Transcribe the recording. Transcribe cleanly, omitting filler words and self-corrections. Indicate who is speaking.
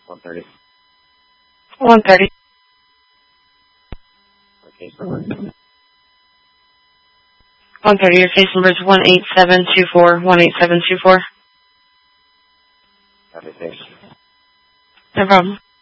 Speaker 1: 130.
Speaker 2: 130.
Speaker 1: Case number.
Speaker 2: 130, your case number is 18724, 18724.
Speaker 1: Copy, thanks.
Speaker 2: No problem.